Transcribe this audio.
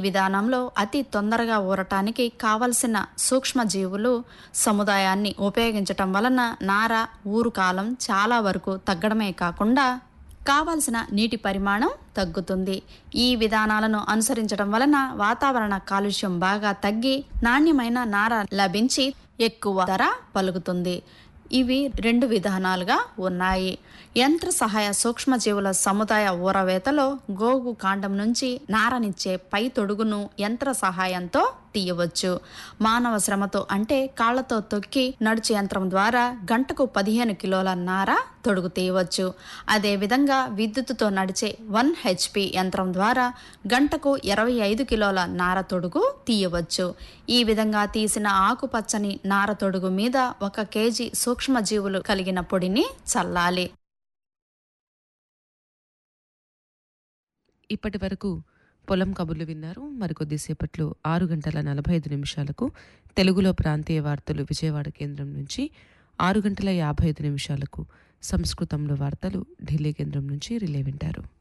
విధానంలో అతి తొందరగా ఊరటానికి కావలసిన సూక్ష్మజీవులు సముదాయాన్ని ఉపయోగించటం వలన నార ఊరు కాలం చాలా వరకు తగ్గడమే కాకుండా కావాల్సిన నీటి పరిమాణం తగ్గుతుంది. ఈ విధానాలను అనుసరించడం వలన వాతావరణ కాలుష్యం బాగా తగ్గి నాణ్యమైన నార లభించి ఎక్కువ ధర పలుకుతుంది. ఇవి 2 విధానాలుగా ఉన్నాయి. యంత్ర సహాయ సూక్ష్మజీవుల సముదాయ ఊరవేతలో గోగు కాండం నుంచి నారనిచ్చే పై తొడుగును యంత్ర సహాయంతో తీయవచ్చు. మానవ శ్రమతో అంటే కాళ్లతో తొక్కి నడుచు యంత్రం ద్వారా గంటకు 15 కిలోల నార తొడుగు తీయవచ్చు. అదేవిధంగా విద్యుత్తుతో నడిచే 1 HP యంత్రం ద్వారా గంటకు 25 కిలోల నార తొడుగు తీయవచ్చు. ఈ విధంగా తీసిన ఆకుపచ్చని నార తొడుగు మీద 1 కేజీ సూక్ష్మజీవులు కలిగిన పొడిని చల్లాలి. ఇప్పటి వరకు పొలం కబుర్లు విన్నారు. మరికొద్దిసేపట్లో 6:45 తెలుగులో ప్రాంతీయ వార్తలు విజయవాడ కేంద్రం నుంచి, 6:55 సంస్కృతంలో వార్తలు ఢిల్లీ కేంద్రం నుంచి రిలే వింటారు.